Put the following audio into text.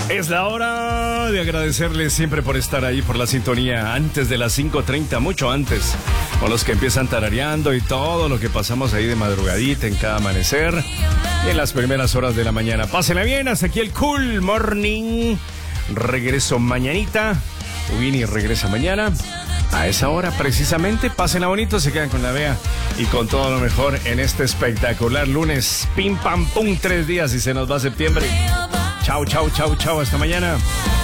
Es la hora de agradecerles siempre por estar ahí, por la sintonía antes de las 5:30, mucho antes, con los que empiezan tarareando y todo lo que pasamos ahí de madrugadita en cada amanecer y en las primeras horas de la mañana. Pásenla bien, hasta aquí el Cool Morning. Regreso mañanita. Ubini regresa mañana a esa hora precisamente. Pásenla bonito, se quedan con la Bea y con todo lo mejor en este espectacular lunes. Pim pam pum, 3 días y se nos va septiembre. Chau, chau, chau, chau, hasta mañana.